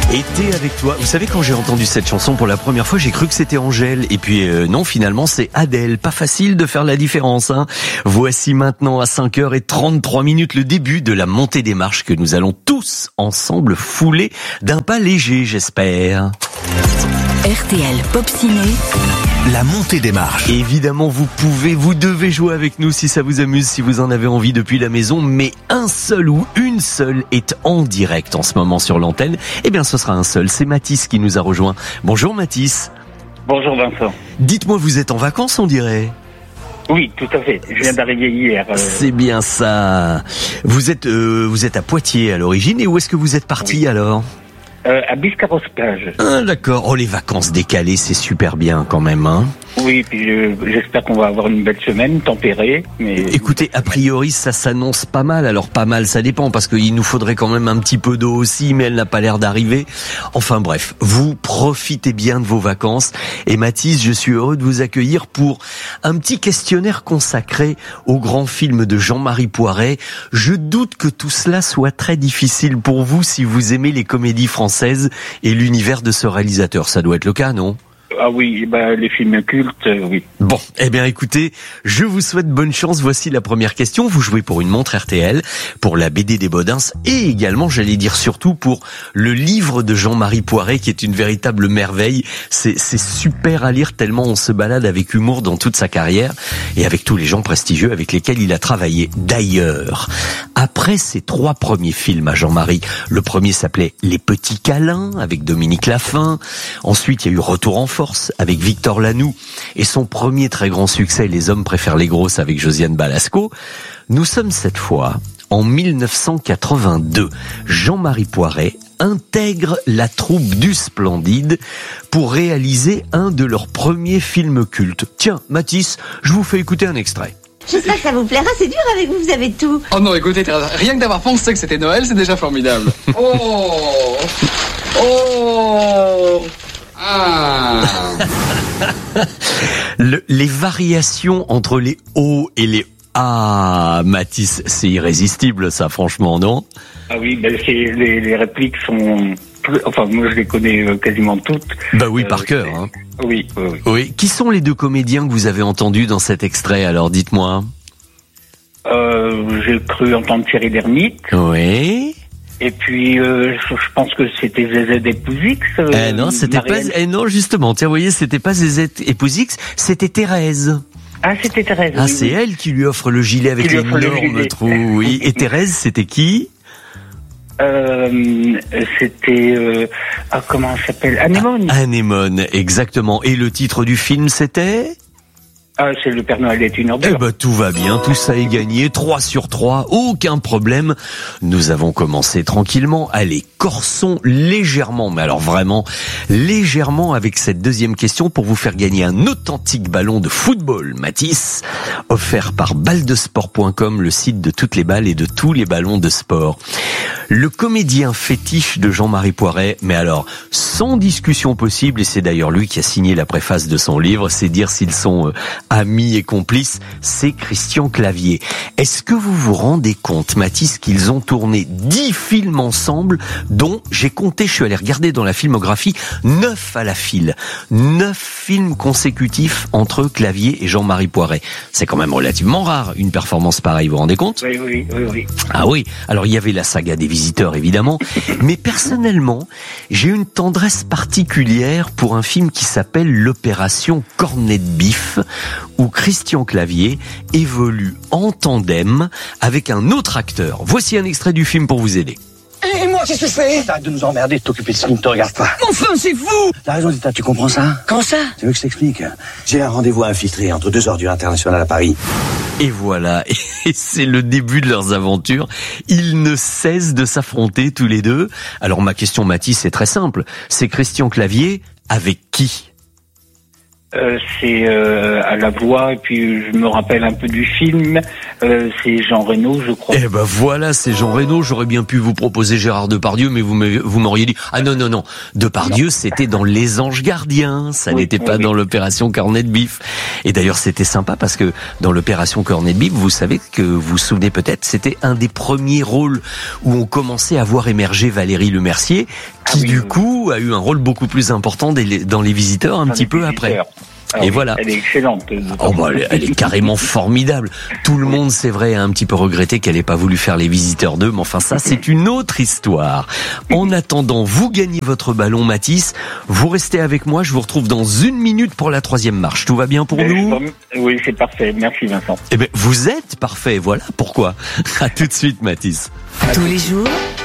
Été avec toi. Vous savez, quand j'ai entendu cette chanson pour la première fois, j'ai cru que c'était Angèle. Et puis non, finalement, c'est Adèle. Pas facile de faire la différence. Voici maintenant à 5h33 le début de la montée des marches que nous allons tous ensemble fouler d'un pas léger, j'espère. RTL Pop Ciné, la montée des marches. Évidemment, vous devez jouer avec nous si ça vous amuse, si vous en avez envie depuis la maison, mais un seul ou une seule est en direct en ce moment sur l'antenne. Eh bien, ce sera un seul, c'est Mathis qui nous a rejoint. Bonjour Mathis. Bonjour Vincent. Dites-moi, vous êtes en vacances, on dirait ? Oui, tout à fait. Je viens d'arriver hier. C'est bien ça. Vous êtes à Poitiers à l'origine, et où est-ce que vous êtes parti alors ? À Biscarrosse-Plage. Ah, d'accord. Oh, les vacances décalées, c'est super bien quand même, hein. Oui, puis j'espère qu'on va avoir une belle semaine, tempérée. Mais... Écoutez, a priori, ça s'annonce pas mal. Alors, pas mal, ça dépend, parce qu'il nous faudrait quand même un petit peu d'eau aussi, mais elle n'a pas l'air d'arriver. Enfin bref, vous profitez bien de vos vacances. Et Mathis, je suis heureux de vous accueillir pour un petit questionnaire consacré au grand film de Jean-Marie Poiret. Je doute que tout cela soit très difficile pour vous si vous aimez les comédies françaises et l'univers de ce réalisateur. Ça doit être le cas, non ? Ah oui, les films cultes, oui. Bon, eh bien écoutez, je vous souhaite bonne chance. Voici la première question. Vous jouez pour une montre RTL, pour la BD des Bodins et également, j'allais dire surtout, pour le livre de Jean-Marie Poiret qui est une véritable merveille. C'est super à lire tellement on se balade avec humour dans toute sa carrière et avec tous les gens prestigieux avec lesquels il a travaillé. D'ailleurs, après ses 3 premiers films à Jean-Marie, le premier s'appelait Les Petits Câlins avec Dominique Laffin. Ensuite, il y a eu Retour en force avec Victor Lanoux et son premier très grand succès, Les Hommes préfèrent les grosses avec Josiane Balasco. Nous sommes cette fois en 1982. Jean-Marie Poiret intègre la troupe du Splendide pour réaliser un de leurs premiers films cultes. Tiens, Mathis, je vous fais écouter un extrait. J'espère que ça vous plaira, c'est dur avec vous, vous avez tout. Oh non, écoutez, Thérèse, rien que d'avoir pensé que c'était Noël, c'est déjà formidable. Oh. Ah. Les variations entre les O et les A, Mathis, c'est irrésistible ça, franchement, non ? Ah oui, les répliques sont... Enfin, moi je les connais quasiment toutes. Bah oui, par cœur. Hein. Oui. Oui. Qui sont les 2 comédiens que vous avez entendus dans cet extrait, alors dites-moi ? J'ai cru entendre Thierry Lhermitte. Oui. Et puis, je pense que c'était Zézette et Pouzix. Non, c'était pas. Non, justement. Tiens, vous voyez, c'était pas Zézette et Pouzix, c'était Thérèse. Ah, c'était Thérèse. Ah, oui, c'est elle qui lui offre le gilet avec l'énorme trou. Oui. Et Thérèse, c'était qui ? C'était comment elle s'appelle ? Anémone. Anémone, exactement. Et le titre du film, c'était ? Ah, c'est Le Père Noël est une ordure. Eh ben, tout va bien, tout ça est gagné, 3 sur 3, aucun problème. Nous avons commencé tranquillement. Allez, corsons légèrement, mais alors vraiment légèrement avec cette deuxième question pour vous faire gagner un authentique ballon de football, Mathis, offert par baldesport.com, le site de toutes les balles et de tous les ballons de sport. Le comédien fétiche de Jean-Marie Poiret, mais alors, sans discussion possible, et c'est d'ailleurs lui qui a signé la préface de son livre, c'est dire s'ils sont amis et complices, c'est Christian Clavier. Est-ce que vous vous rendez compte, Mathis, qu'ils ont tourné 10 films ensemble, dont, j'ai compté, je suis allé regarder dans la filmographie, 9 à la file. 9 films consécutifs entre Clavier et Jean-Marie Poiret. C'est quand même relativement rare, une performance pareille, vous vous rendez compte ? Oui. Ah oui, alors il y avait la saga des Visiteurs, évidemment, mais personnellement, j'ai une tendresse particulière pour un film qui s'appelle l'Opération Cornet de Bif, où Christian Clavier évolue en tandem avec un autre acteur. Voici un extrait du film pour vous aider. Et moi, qu'est-ce que je fais ? Arrête de nous emmerder, de t'occuper de ce qui ne te regarde pas. Enfin, c'est fou. T'as raison, Zita, tu comprends ça ? Comment ça ? Tu veux que je t'explique ? J'ai un rendez-vous infiltré entre 2 ordures internationales à Paris. Et voilà, et c'est le début de leurs aventures. Ils ne cessent de s'affronter tous les deux. Alors ma question, Mathis, est très simple. C'est Christian Clavier avec qui ? C'est à la voix, et puis je me rappelle un peu du film, c'est Jean Reno, je crois. Eh ben voilà, c'est Jean Reno. J'aurais bien pu vous proposer Gérard Depardieu, mais vous m'auriez dit « Ah non, Depardieu, c'était dans Les Anges Gardiens, ça n'était pas dans l'Opération Cornet de Bif. » Et d'ailleurs, c'était sympa parce que dans l'Opération Cornet de Bif, vous savez que vous vous souvenez peut-être, c'était un des premiers rôles où on commençait à voir émerger Valérie Lemercier, qui du coup a eu un rôle beaucoup plus important dans Les Visiteurs un petit peu après. Ah, et oui, voilà. Elle est excellente. Oh bah, elle est carrément formidable. Tout le monde, c'est vrai, a un petit peu regretté qu'elle ait pas voulu faire Les Visiteurs 2, mais enfin ça, c'est une autre histoire. En attendant, vous gagnez votre ballon, Mathis. Vous restez avec moi, je vous retrouve dans 1 minute pour la 3e marche. Tout va bien pour nous? Oui, c'est parfait. Merci, Vincent. Eh ben, vous êtes parfait, voilà pourquoi. À tout de suite, Mathis. Tous les jours,